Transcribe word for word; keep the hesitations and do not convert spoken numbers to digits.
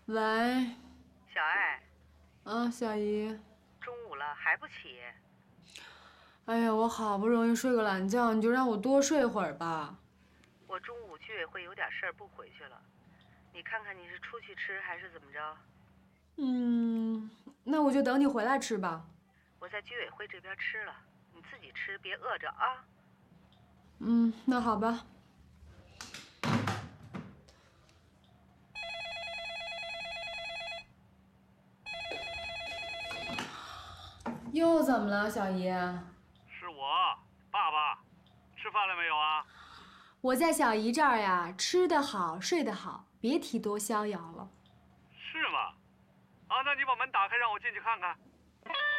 喂， 小爱， 啊，小姨， 中午了还不起？ 哎呀，我好不容易睡个懒觉，你就让我多睡会儿吧。 我中午居委会有点事儿不回去了，你看看你是出去吃还是怎么着？ 嗯，那我就等你回来吃吧。 我在居委会这边吃了，你自己吃，别饿着啊。 嗯，那好吧。又怎么了，小姨？ 是我，爸爸，吃饭了没有啊？ 我在小姨这儿呀，吃得好，睡得好，别提多逍遥了。 是吗？啊，那你把门打开，让我进去看看。